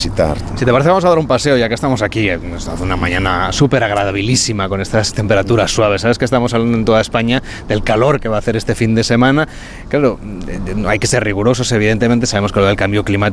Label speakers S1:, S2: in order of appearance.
S1: Si te parece, vamos a dar un paseo, ya que estamos aquí. Hace una mañana súper agradabilísima con estas temperaturas suaves. Sabes que estamos hablando en toda España del calor que va a hacer este fin de semana. Claro, hay que ser rigurosos, evidentemente. Sabemos que lo del cambio climático